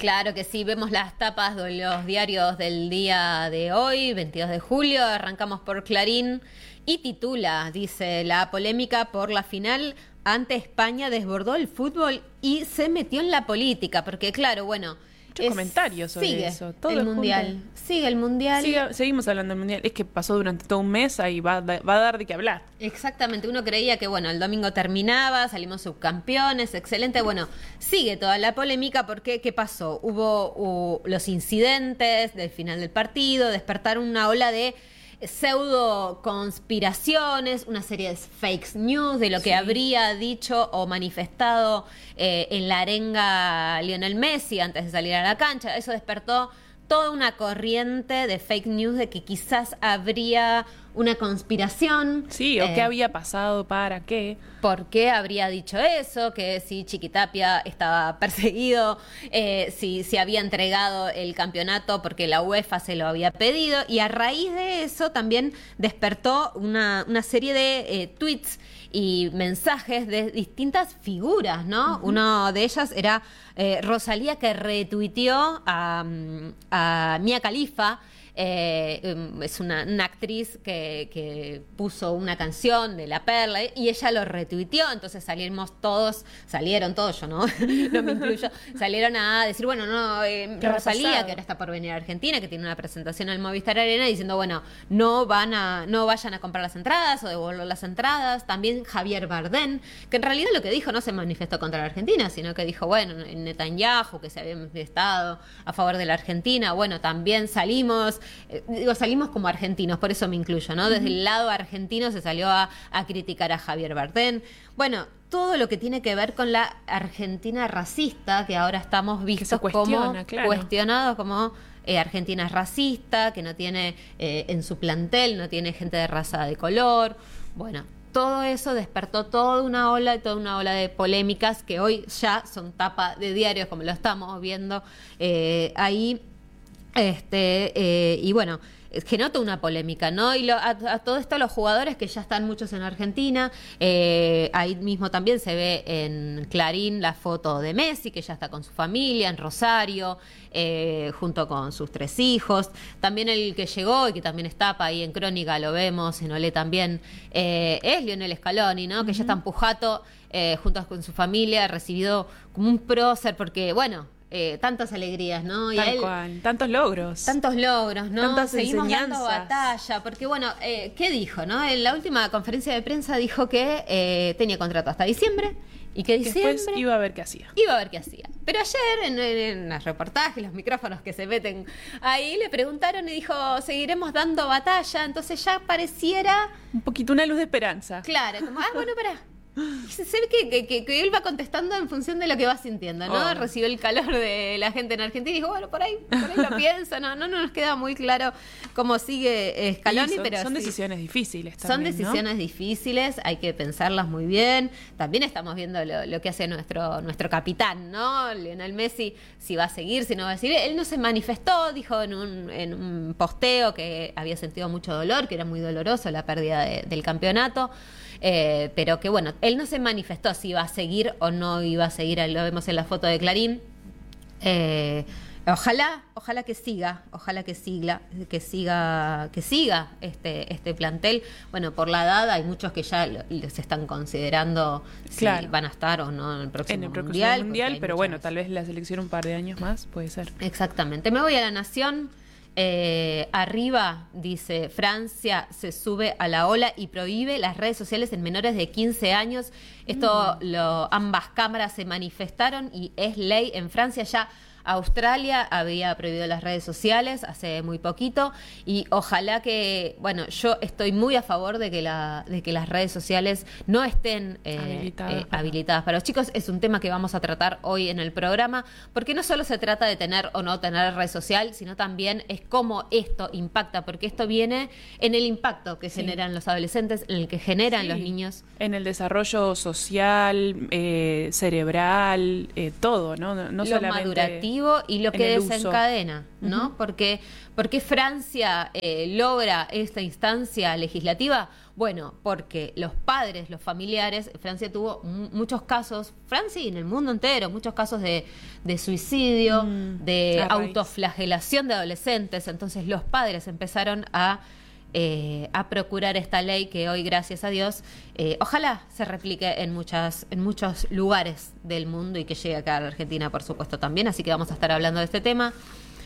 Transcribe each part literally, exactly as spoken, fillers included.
Claro que sí, vemos las tapas de los diarios del día de hoy, veintidós de julio, arrancamos por Clarín y titula, dice, la polémica por la final ante España desbordó el fútbol y se metió en la política, porque claro, bueno... Muchos comentarios sobre sigue eso. Todo el mundial. junto. Sigue el mundial. Sigue, seguimos hablando del mundial. Es que pasó durante todo un mes, ahí va, va a dar de qué hablar. Exactamente. Uno creía que, bueno, el domingo terminaba, salimos subcampeones, excelente. Bueno, sigue toda la polémica porque, ¿qué pasó? Hubo uh, los incidentes del final del partido, despertaron una ola de pseudo conspiraciones, una serie de fake news de lo que sí. habría dicho o manifestado eh, en la arenga Lionel Messi antes de salir a la cancha. Eso despertó toda una corriente de fake news de que quizás habría una conspiración. Sí, o eh, qué había pasado, para qué. ¿Por qué habría dicho eso? Que si Chiquitapia estaba perseguido, eh, si, si había entregado el campeonato porque la UEFA se lo había pedido. Y a raíz de eso también despertó una, una serie de eh, tweets y mensajes de distintas figuras, ¿no? Uh-huh. Uno de ellas era eh, Rosalía, que retuiteó a, a Mia Khalifa. Eh, es una, una actriz que, que puso una canción de La Perla y ella lo retuiteó, entonces salimos todos, salieron todos, yo no, no me incluyo, salieron a decir, bueno, no, eh, Rosalía, que ahora está por venir a Argentina, que tiene una presentación en el Movistar Arena, diciendo, bueno, no van a, no vayan a comprar las entradas o devolver las entradas. También Javier Bardem, que en realidad lo que dijo no se manifestó contra la Argentina, sino que dijo, bueno, Netanyahu, que se había manifestado a favor de la Argentina, bueno, también salimos Eh, digo, salimos como argentinos, por eso me incluyo, ¿no? Desde el lado argentino se salió a, a criticar a Javier Bardem. Bueno, todo lo que tiene que ver con la Argentina racista, que ahora estamos vistos como claro. cuestionados como eh, Argentina es racista, que no tiene eh, en su plantel, no tiene gente de raza de color. Bueno, todo eso despertó toda una ola, toda una ola de polémicas que hoy ya son tapa de diarios, como lo estamos viendo eh, ahí. Este eh, y bueno, generó toda una polémica, ¿no? Y lo, a, a todo esto los jugadores que ya están muchos en Argentina, eh, ahí mismo también se ve en Clarín la foto de Messi, que ya está con su familia en Rosario, eh, junto con sus tres hijos. También el que llegó y que también está ahí en Crónica, lo vemos, en Olé también, eh, es Lionel Scaloni, ¿no? Uh-huh. Que ya está en Pujato, eh, junto con su familia, recibido como un prócer, porque, bueno, Eh, tantas alegrías, ¿no? Y Tal a él, cual, tantos logros. Tantos logros, ¿no? Tantas Seguimos enseñanzas. dando batalla, porque bueno, eh, ¿qué dijo, no? En la última conferencia de prensa dijo que eh, tenía contrato hasta diciembre y que diciembre después iba a ver qué hacía. Iba a ver qué hacía. Pero ayer, en, en los reportajes, los micrófonos que se meten ahí, le preguntaron y dijo, seguiremos dando batalla, entonces ya pareciera... Un poquito una luz de esperanza. Claro, como, ah, bueno, pará. Se ve que, que, que, que él va contestando en función de lo que va sintiendo, ¿no? Oh. Recibió el calor de la gente en Argentina y dijo, bueno, por ahí, por ahí lo piensa, no, no, no nos queda muy claro cómo sigue Scaloni, son, pero son sí, decisiones difíciles también, son decisiones ¿no? difíciles, hay que pensarlas muy bien. También estamos viendo lo, lo que hace nuestro nuestro capitán, ¿no? Lionel Messi, si va a seguir, si no va a seguir. Él no se manifestó, dijo en un, en un posteo que había sentido mucho dolor, que era muy doloroso la pérdida de, del campeonato. Eh, pero que bueno, él no se manifestó si iba a seguir o no iba a seguir, lo vemos en la foto de Clarín. Eh, ojalá, ojalá que siga, ojalá que siga, que siga, que siga este, este plantel. Bueno, por la edad hay muchos que ya lo, se están considerando claro. si van a estar o no en el próximo, en el próximo mundial, mundial pero bueno, muchas... tal vez la selección un par de años más, puede ser. Exactamente. Me voy a La Nación. Eh, arriba dice, Francia se sube a la ola y prohíbe las redes sociales en menores de quince años. Esto mm. lo, ambas cámaras se manifestaron y es ley en Francia. Ya Australia había prohibido las redes sociales hace muy poquito y ojalá que, bueno, yo estoy muy a favor de que la de que las redes sociales no estén eh, habilitadas, eh, para. habilitadas para los chicos. Es un tema que vamos a tratar hoy en el programa, porque no solo se trata de tener o no tener red social, sino también es cómo esto impacta, porque esto viene en el impacto que sí. generan los adolescentes, en el que generan sí. los niños. En el desarrollo social, eh, cerebral, eh, todo, ¿no? No lo solamente... madurativo. motivo y lo En que el uso. desencadena, ¿no? Ujú. Porque, porque Francia eh, logra esta instancia legislativa. Bueno, porque los padres, los familiares, Francia tuvo m- muchos casos, Francia y en el mundo entero, muchos casos de, de suicidio, Mm, de a raíz. autoflagelación de adolescentes. Entonces los padres empezaron a, eh, a procurar esta ley que hoy, gracias a Dios, eh, ojalá se replique en, muchas, en muchos lugares del mundo y que llegue acá a la Argentina, por supuesto, también. Así que vamos a estar hablando de este tema.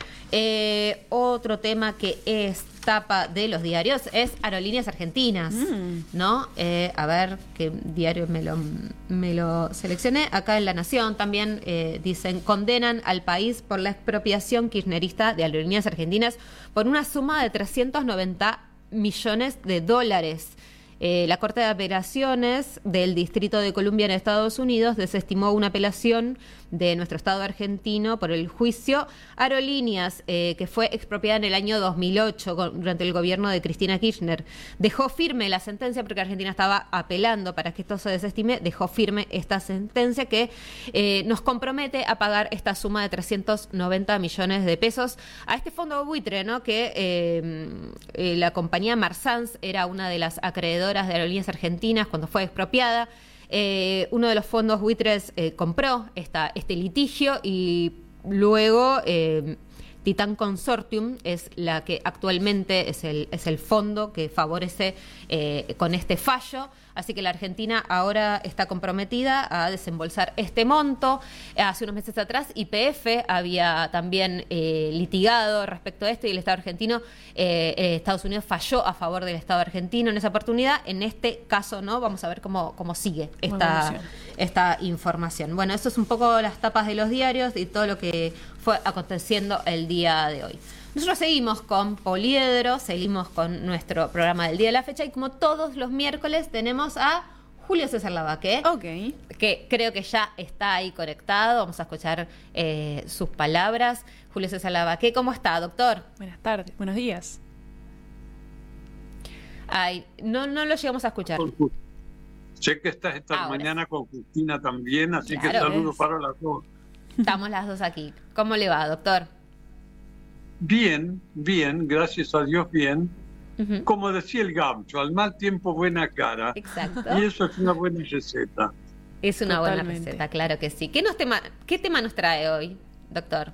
Eh, otro tema que es tapa de los diarios es Aerolíneas Argentinas, Mm. ¿no? Eh, a ver qué diario me lo, me lo seleccioné. Acá en La Nación también eh, dicen, condenan al país por la expropiación kirchnerista de Aerolíneas Argentinas por una suma de trescientos noventa millones de dólares. Eh, la Corte de Apelaciones del Distrito de Columbia en Estados Unidos desestimó una apelación de nuestro Estado argentino por el juicio Aerolíneas, eh, que fue expropiada en el año dos mil ocho con, durante el gobierno de Cristina Kirchner. Dejó firme la sentencia porque Argentina estaba apelando para que esto se desestime, dejó firme esta sentencia que eh, nos compromete a pagar esta suma de trescientos noventa millones de pesos a este fondo buitre, ¿no? Que eh, eh, la compañía Marsans era una de las acreedoras de Aerolíneas Argentinas cuando fue expropiada. Eh, uno de los fondos buitres eh, compró esta, este litigio y luego eh, Titan Consortium es la que actualmente es el, es el fondo que favorece eh, con este fallo. Así que la Argentina ahora está comprometida a desembolsar este monto. Hace unos meses atrás Y P F había también eh, litigado respecto a esto y el Estado argentino, eh, eh, Estados Unidos falló a favor del Estado argentino en esa oportunidad. En este caso no, vamos a ver cómo, cómo sigue esta, esta información. Bueno, eso es un poco las tapas de los diarios y todo lo que fue aconteciendo el día de hoy. Nosotros seguimos con Poliedro, seguimos con nuestro programa del día de la fecha y como todos los miércoles tenemos a Julio César Lavaque, Ok. que creo que ya está ahí conectado. Vamos a escuchar eh, sus palabras. Julio César Lavaque, ¿cómo está, doctor? Buenas tardes, buenos días. Ay, no, no lo llegamos a escuchar. Sé que estás esta Ahora mañana con Justina también, así Claro, que saludos es. para las dos. Estamos las dos aquí. ¿Cómo le va, doctor? Bien, bien, gracias a Dios, bien. Ujú. Como decía el gaucho, al mal tiempo buena cara. Exacto. Y eso es una buena receta. Es una buena Totalmente. receta, claro que sí. ¿Qué, nos tema, ¿Qué tema nos trae hoy, doctor?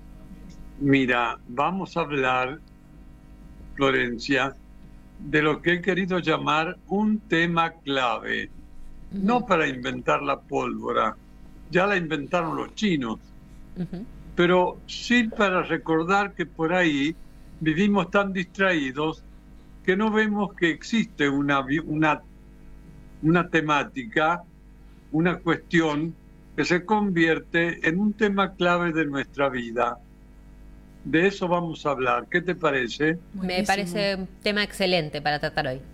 Mira, vamos a hablar, Florencia, de lo que he querido llamar un tema clave. No para inventar la pólvora, ya la inventaron los chinos, Ujú. pero sí para recordar que por ahí vivimos tan distraídos que no vemos que existe una, vi- una, una temática, una cuestión que se convierte en un tema clave de nuestra vida. De eso vamos a hablar. ¿Qué te parece? Me Buenísimo. parece un tema excelente para tratar hoy.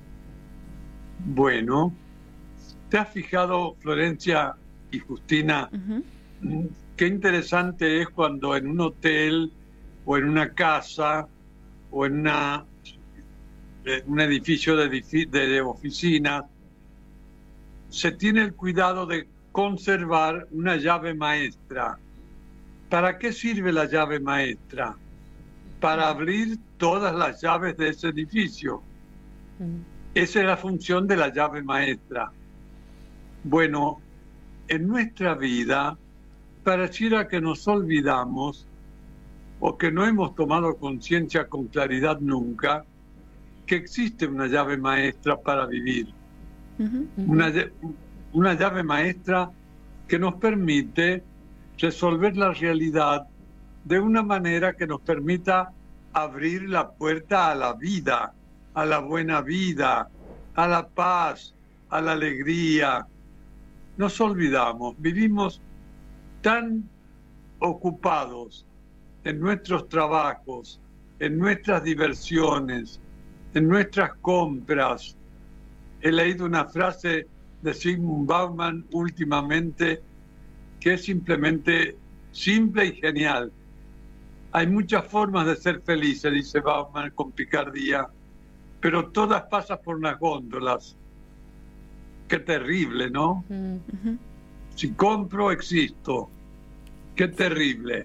Bueno, ¿te has fijado, Florencia y Justina, Ujú. qué interesante es cuando en un hotel o en una casa o en una, en un edificio de, edifi- de oficinas se tiene el cuidado de conservar una llave maestra? ¿Para qué sirve la llave maestra? Para abrir todas las llaves de ese edificio. Mm. Esa es la función de la llave maestra. Bueno, en nuestra vida pareciera que nos olvidamos o que no hemos tomado conciencia con claridad nunca que existe una llave maestra para vivir. Ujú. Una, ll- una llave maestra que nos permite resolver la realidad de una manera que nos permita abrir la puerta a la vida, a la buena vida, a la paz, a la alegría. Nos olvidamos, vivimos tan ocupados en nuestros trabajos, en nuestras diversiones, en nuestras compras. He leído una frase de Zygmunt Bauman últimamente que es simplemente simple y genial. Hay muchas formas de ser felices, dice Bauman con picardía, pero todas pasan por las góndolas. Qué terrible, ¿no? Mm. Ujú. Si compro, existo. Qué terrible.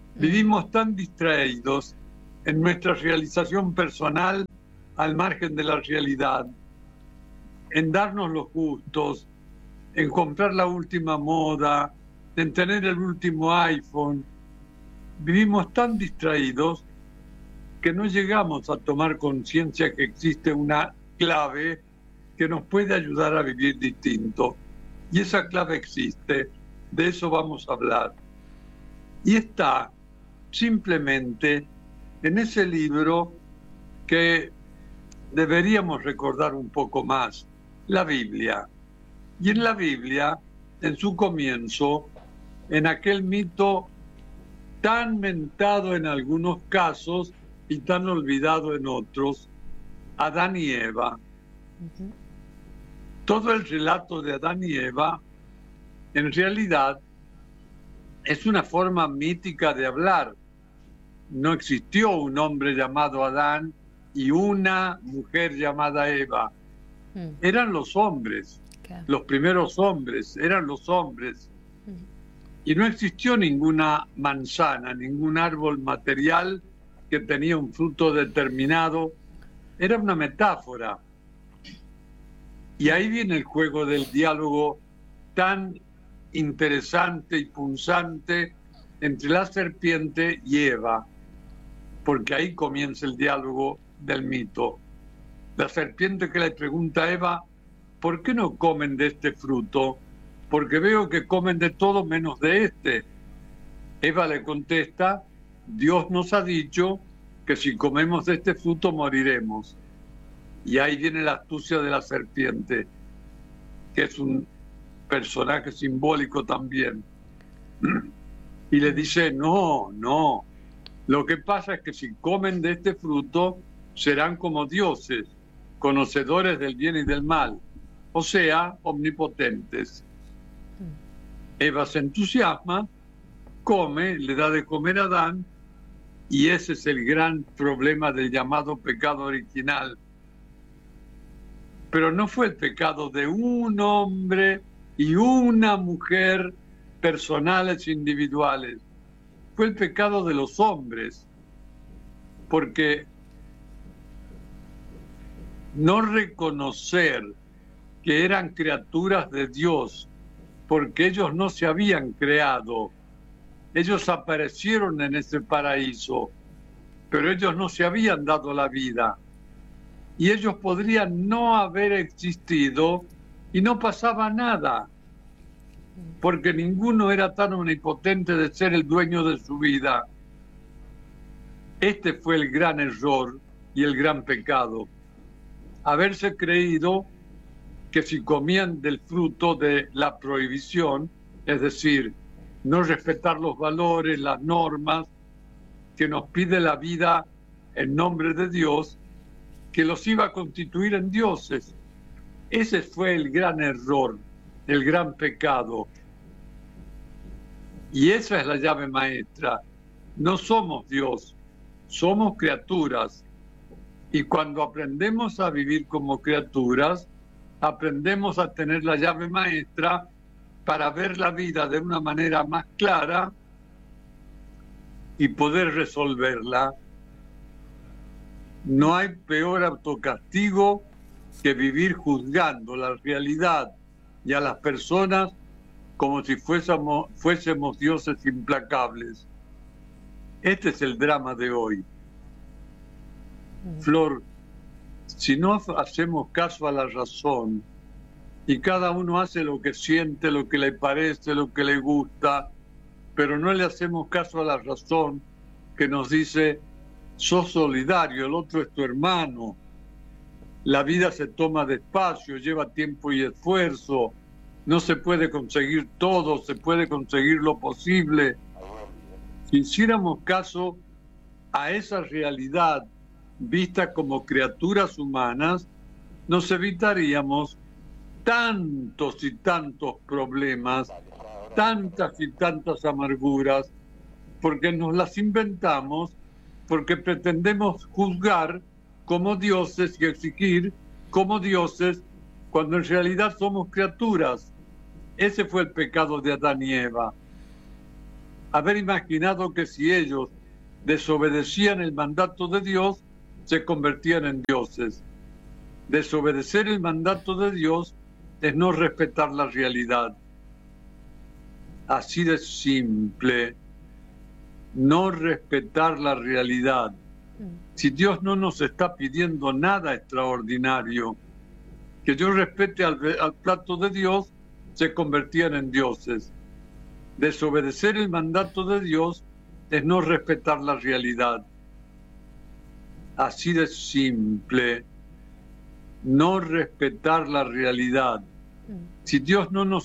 Vivimos tan distraídos en nuestra realización personal al margen de la realidad, en darnos los gustos, en comprar la última moda, en tener el último iPhone. Vivimos tan distraídos que no llegamos a tomar conciencia que existe una clave que nos puede ayudar a vivir distinto. Y esa clave existe, de eso vamos a hablar. Y está simplemente en ese libro que deberíamos recordar un poco más, la Biblia. Y en la Biblia, en su comienzo, en aquel mito tan mentado en algunos casos y tan olvidado en otros, Adán y Eva. Uh-huh. Todo el relato de Adán y Eva, en realidad, es una forma mítica de hablar. No existió un hombre llamado Adán y una mujer llamada Eva. Uh-huh. Eran los hombres, okay. Los primeros hombres, eran los hombres. Uh-huh. Y no existió ninguna manzana, ningún árbol material que tenía un fruto determinado. Era una metáfora. Y ahí viene el juego del diálogo tan interesante y punzante entre la serpiente y Eva, porque ahí comienza el diálogo del mito. La serpiente que le pregunta a Eva, ¿por qué no comen de este fruto? Porque veo que comen de todo menos de este. Eva le contesta, Dios nos ha dicho que si comemos de este fruto moriremos. Y ahí viene la astucia de la serpiente, que es un personaje simbólico también. Y le dice, no, no. Lo que pasa es que si comen de este fruto, serán como dioses, conocedores del bien y del mal, o sea, omnipotentes. Eva se entusiasma, come, le da de comer a Adán, y ese es el gran problema del llamado pecado original. Pero no fue el pecado de un hombre y una mujer personales, individuales. Fue el pecado de los hombres, porque no reconocer que eran criaturas de Dios, porque ellos no se habían creado. Ellos aparecieron en ese paraíso, pero ellos no se habían dado la vida. Y ellos podrían no haber existido y no pasaba nada, porque ninguno era tan omnipotente de ser el dueño de su vida. Este fue el gran error y el gran pecado. Haberse creído que si comían del fruto de la prohibición, es decir, no respetar los valores, las normas que nos pide la vida en nombre de Dios, que los iba a constituir en dioses. Ese fue el gran error, el gran pecado. Y esa es la llave maestra. No somos Dios, somos criaturas. Y cuando aprendemos a vivir como criaturas, aprendemos a tener la llave maestra para ver la vida de una manera más clara y poder resolverla. No hay peor autocastigo que vivir juzgando la realidad y a las personas como si fuésemos, fuésemos dioses implacables. Este es el drama de hoy. Flor, si no hacemos caso a la razón y cada uno hace lo que siente, lo que le parece, lo que le gusta, pero no le hacemos caso a la razón que nos dice, sos solidario, el otro es tu hermano, la vida se toma despacio, lleva tiempo y esfuerzo, no se puede conseguir todo, se puede conseguir lo posible. Si hiciéramos caso a esa realidad vista como criaturas humanas, nos evitaríamos tantos y tantos problemas, tantas y tantas amarguras, porque nos las inventamos, porque pretendemos juzgar como dioses y exigir como dioses, cuando en realidad somos criaturas. Ese fue el pecado de Adán y Eva. haber imaginado que si ellos desobedecían el mandato de Dios, se convertían en dioses. Desobedecer el mandato de Dios es no respetar la realidad. Así de simple, no respetar la realidad. Si Dios no nos está pidiendo nada extraordinario, que yo respete al, al plato de Dios, se convertían en dioses. Desobedecer el mandato de Dios es no respetar la realidad. Así de simple, no respetar la realidad. Si Dios no nos